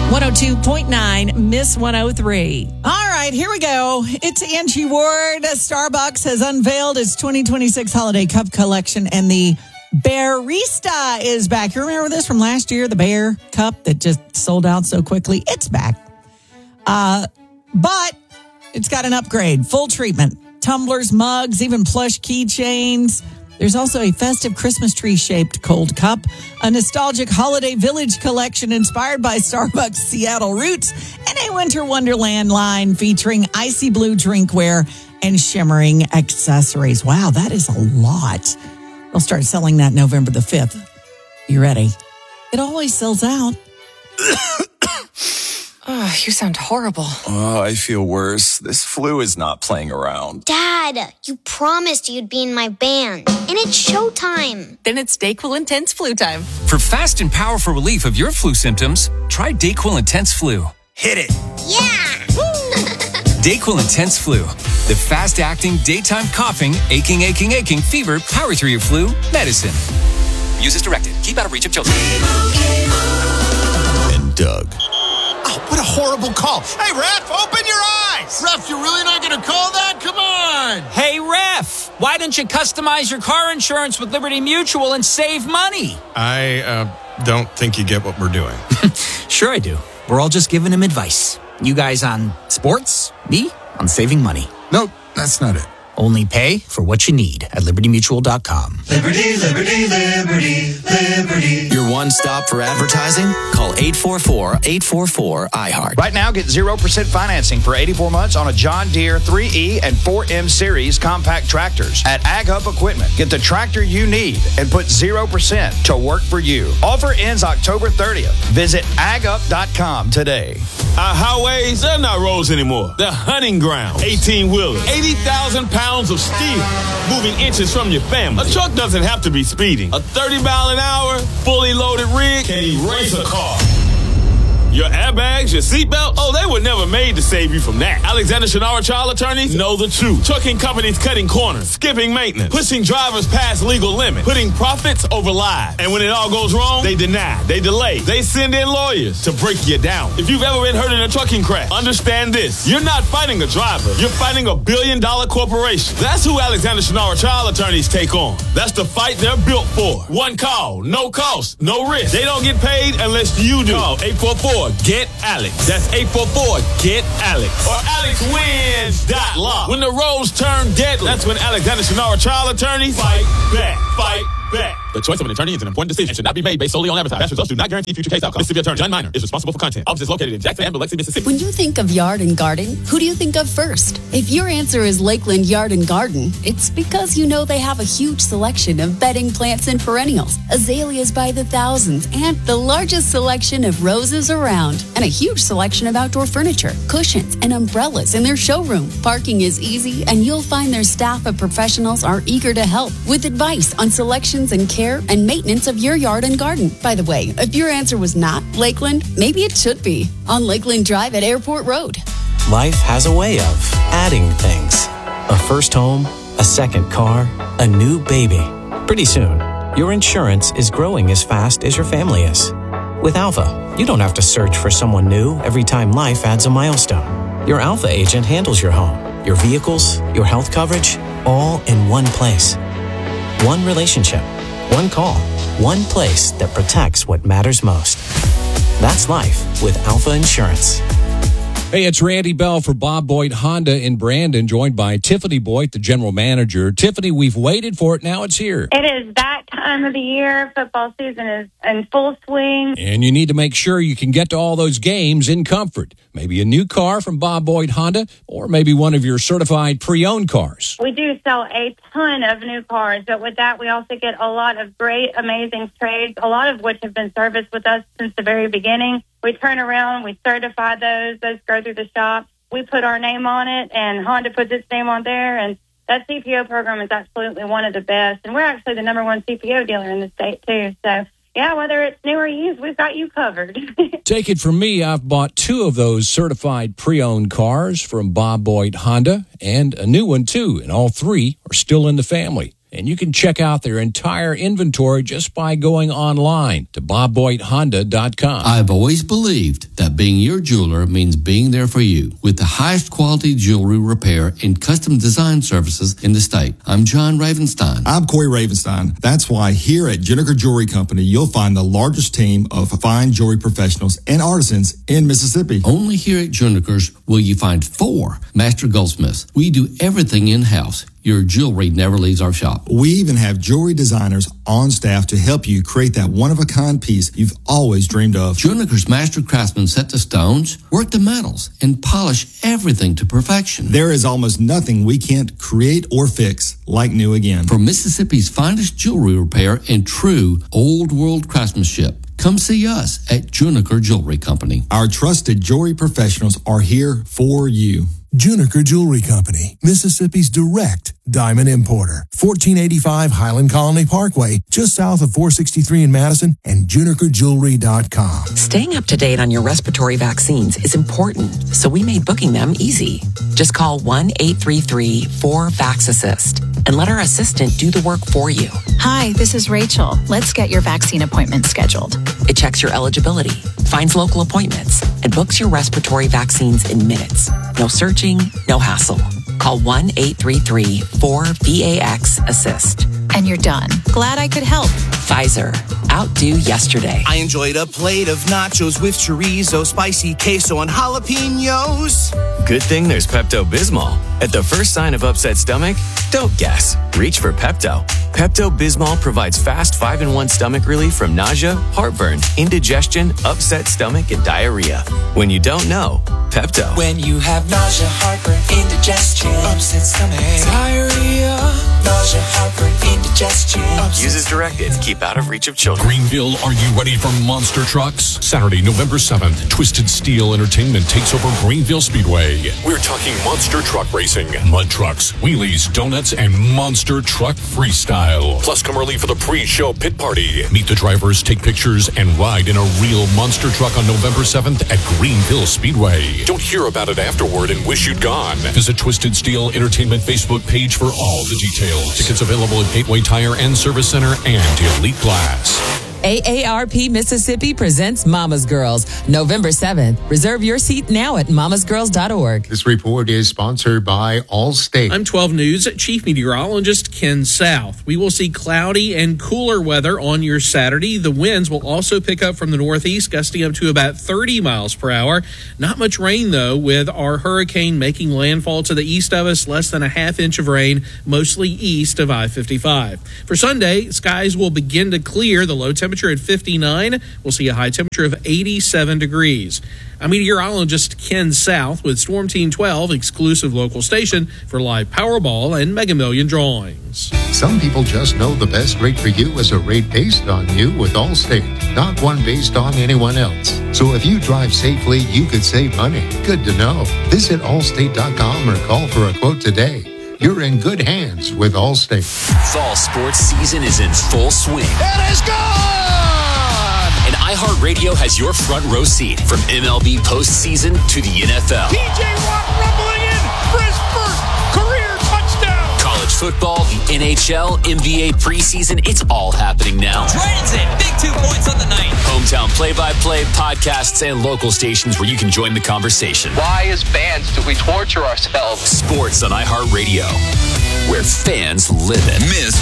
102.9 Miss 103. All right, here we go. It's Angie Ward. Starbucks has unveiled its 2026 Holiday Cup collection, and the Barista is back. You remember this from last year, the Bear Cup that just sold out so quickly? It's back. But it's got an upgrade, full treatment. Tumblers, mugs, even plush keychains. There's also a festive Christmas tree-shaped cold cup, a nostalgic holiday village collection inspired by Starbucks' Seattle roots, and a winter wonderland line featuring icy blue drinkware and shimmering accessories. Wow, that is a lot. They'll start selling that November the 5th. You ready? It always sells out. Oh, you sound horrible. Oh, I feel worse. This flu is not playing around. Dad, you promised you'd be in my band. And it's showtime. Then it's DayQuil Intense Flu time. For fast and powerful relief of your flu symptoms, try DayQuil Intense Flu. Hit it. Yeah! DayQuil Intense Flu. The fast-acting, daytime coughing, aching, fever, power through your flu medicine. Use as directed. Keep out of reach of children. And Doug. Oh, what a horrible call. Hey, Ref, open your eyes. Ref, you're really not going to call that? Come on. Hey, Ref, why don't you customize your car insurance with Liberty Mutual and save money? I don't think you get what we're doing. Sure I do. We're all just giving him advice. You guys on sports, me on saving money. Nope, that's not it. Only pay for what you need at libertymutual.com. Liberty, liberty, liberty, liberty. Your one stop for advertising? Call 844-844-iHeart. Right now, get 0% financing for 84 months on a John Deere 3E and 4M Series compact tractors at AgHub Equipment. Get the tractor you need and put 0% to work for you. Offer ends October 30th. Visit agup.com today. Our highways, they're not roads anymore. They're hunting grounds. 18-wheelers, 80,000 pounds of steel, moving inches from your family. A truck doesn't have to be speeding. A 30-mile-an-hour, fully loaded rig can erase a car. Your airbags, your seatbelt, oh, they were never made to save you from that. Alexander Shinara Child Attorneys know the truth. Trucking companies cutting corners, skipping maintenance, pushing drivers past legal limits, putting profits over lives. And when it all goes wrong, they deny, they delay, they send in lawyers to break you down. If you've ever been hurt in a trucking crash, understand this. You're not fighting a driver. You're fighting a billion-dollar corporation. That's who Alexander Shinara Child Attorneys take on. That's the fight they're built for. One call, no cost, no risk. They don't get paid unless you do. Call 844-GET-ALEX. That's 844-GET-ALEX. Or AlexWins.law. When the roads turn deadly, that's when Alexander Shinara Child Attorneys fight back. Fight back. The choice of an attorney is an important decision and should not be made based solely on advertising. Past results do not guarantee future case outcomes. Mississippi Attorney John Minor is responsible for content. Office is located in Jackson and Biloxi, Mississippi. When you think of yard and garden, who do you think of first? If your answer is Lakeland Yard and Garden, it's because you know they have a huge selection of bedding plants and perennials, azaleas by the thousands, and the largest selection of roses around, and a huge selection of outdoor furniture, cushions, and umbrellas in their showroom. Parking is easy, and you'll find their staff of professionals are eager to help with advice on selections and care and maintenance of your yard and garden. By the way, if your answer was not Lakeland, maybe it should be on Lakeland Drive at Airport Road. Life has a way of adding things. A first home, a second car, a new baby. Pretty soon, your insurance is growing as fast as your family is. With Alpha, you don't have to search for someone new every time life adds a milestone. Your Alpha agent handles your home, your vehicles, your health coverage, all in one place. One relationship, one call, one place that protects what matters most. That's life with Alpha Insurance. Hey, it's Randy Bell for Bob Boyd Honda in Brandon, joined by Tiffany Boyd, the general manager. Tiffany, we've waited for it. Now it's here. It is that time of the year. Football season is in full swing. And you need to make sure you can get to all those games in comfort. Maybe a new car from Bob Boyd Honda, or maybe one of your certified pre-owned cars. We do sell a ton of new cars, but with that, we also get a lot of great, amazing trades, a lot of which have been serviced with us since the very beginning. We turn around, we certify those go through the shop. We put our name on it, and Honda puts its name on there, and that CPO program is absolutely one of the best. And we're actually the number one CPO dealer in the state, too. So, yeah, whether it's new or used, we've got you covered. Take it from me, I've bought 2 of those certified pre-owned cars from Bob Boyd Honda, and a new one, too, and all 3 are still in the family. And you can check out their entire inventory just by going online to bobboydhonda.com. I've always believed that being your jeweler means being there for you with the highest quality jewelry repair and custom design services in the state. I'm John Ravenstein. I'm Corey Ravenstein. That's why here at Juniker Jewelry Company, you'll find the largest team of fine jewelry professionals and artisans in Mississippi. Only here at Juniker's will you find 4 master goldsmiths. We do everything in-house. Your jewelry never leaves our shop. We even have jewelry designers on staff to help you create that one-of-a-kind piece you've always dreamed of. Juniker's master craftsmen set the stones, work the metals, and polish everything to perfection. There is almost nothing we can't create or fix like new again. For Mississippi's finest jewelry repair and true old-world craftsmanship, come see us at Juniker Jewelry Company. Our trusted jewelry professionals are here for you. Juniker Jewelry Company, Mississippi's direct diamond importer. 1485 Highland Colony Parkway, just south of 463 in Madison, and junikerjewelry.com. Staying up to date on your respiratory vaccines is important, so we made booking them easy. Just call 1-833-4VAX-ASSIST and let our assistant do the work for you. Hi, this is Rachel. Let's get your vaccine appointment scheduled. It checks your eligibility, finds local appointments, and books your respiratory vaccines in minutes. No searching, no hassle. Call 1-833-4VAX-ASSIST. And you're done. Glad I could help. Pfizer. Outdo yesterday. I enjoyed a plate of nachos with chorizo, spicy queso, and jalapenos. Good thing there's Pepto-Bismol. At the first sign of upset stomach, don't guess. Reach for Pepto. Pepto-Bismol provides fast 5-in-1 stomach relief from nausea, heartburn, indigestion, upset stomach, and diarrhea. When you don't know, Pepto. When you have nausea, heartburn, indigestion, upset stomach, diarrhea, nausea, heartburn, indigestion. Use as directed to keep out of reach of children. Greenville, are you ready for monster trucks? Saturday, November 7th, Twisted Steel Entertainment takes over Greenville Speedway. We're talking monster truck racing, mud trucks, wheelies, donuts, and monster truck freestyle. Plus, come early for the pre-show pit party. Meet the drivers, take pictures, and ride in a real monster truck on November 7th at Greenville Speedway. Don't hear about it afterward and wish you'd gone. Visit Twisted Steel Entertainment Facebook page for all the details. Tickets available at Gateway Tire and Service Center and Elite Glass. AARP Mississippi presents Mama's Girls, November 7th. Reserve your seat now at mamasgirls.org. This report is sponsored by Allstate. I'm 12 News Chief Meteorologist Ken South. We will see cloudy and cooler weather on your Saturday. The winds will also pick up from the northeast, gusting up to about 30 miles per hour. Not much rain, though, with our hurricane making landfall to the east of us, less than a half inch of rain, mostly east of I-55. For Sunday, skies will begin to clear. The low temperature at 59. We'll see a high temperature of 87 degrees. I'm meteorologist Ken South with Storm Team 12, exclusive local station for live Powerball and Mega Million drawings. Some people just know the best rate for you is a rate based on you with Allstate, not one based on anyone else. So if you drive safely, you could save money. Good to know. Visit allstate.com or call for a quote today. You're in good hands with Allstate. Fall sports season is in full swing. It is gone! And iHeartRadio has your front row seat from MLB postseason to the NFL. TJ Watt rumbling in for his first career touchdown. College football, the NHL, NBA preseason, it's all happening now. Transit, big 2 points on the night. Hometown play-by-play, podcasts, and local stations where you can join the conversation. Why, as fans, do we torture ourselves? Sports on iHeartRadio, where fans live it. Miss